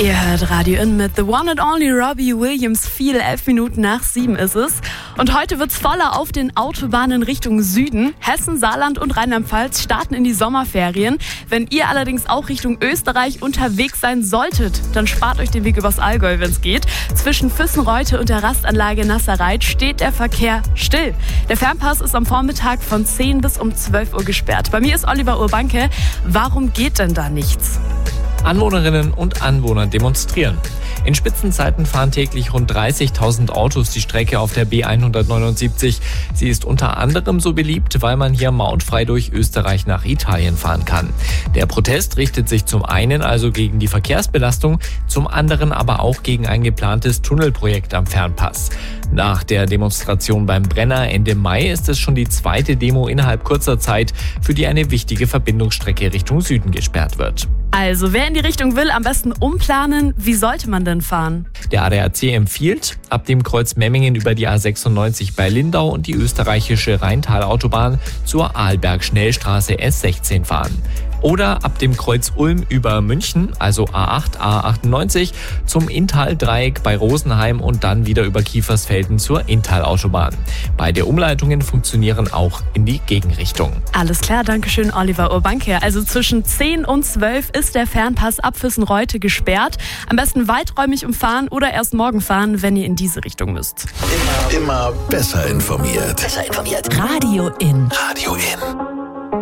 Ihr hört Radio In mit The One and Only Robbie Williams. 11 Minuten nach 7 ist es. Und heute wird's voller auf den Autobahnen Richtung Süden. Hessen, Saarland und Rheinland-Pfalz starten in die Sommerferien. Wenn ihr allerdings auch Richtung Österreich unterwegs sein solltet, dann spart euch den Weg übers Allgäu, wenn's geht. Zwischen Füssenreute und der Rastanlage Nasserreit steht der Verkehr still. Der Fernpass ist am Vormittag von 10 bis um 12 Uhr gesperrt. Bei mir ist Oliver Urbanke. Warum geht denn da nichts? Anwohnerinnen und Anwohner demonstrieren. In Spitzenzeiten fahren täglich rund 30.000 Autos die Strecke auf der B179. Sie ist unter anderem so beliebt, weil man hier mautfrei durch Österreich nach Italien fahren kann. Der Protest richtet sich zum einen also gegen die Verkehrsbelastung, zum anderen aber auch gegen ein geplantes Tunnelprojekt am Fernpass. Nach der Demonstration beim Brenner Ende Mai ist es schon die zweite Demo innerhalb kurzer Zeit, für die eine wichtige Verbindungsstrecke Richtung Süden gesperrt wird. Also, wer in die Richtung will, am besten umplanen. Wie sollte man denn fahren? Der ADAC empfiehlt, ab dem Kreuz Memmingen über die A96 bei Lindau und die österreichische Rheintalautobahn zur Arlberg-Schnellstraße S16 fahren. Oder ab dem Kreuz Ulm über München, also A8, A98, zum Inntal-Dreieck bei Rosenheim und dann wieder über Kiefersfelden zur Inntal-Autobahn. Beide Umleitungen funktionieren auch in die Gegenrichtung. Alles klar, danke schön, Oliver Urbanke. Also zwischen 10 und 12 ist der Fernpass ab Füssenreute gesperrt. Am besten weiträumig umfahren oder erst morgen fahren, wenn ihr in diese Richtung müsst. Immer besser informiert. Radio In. Radio In.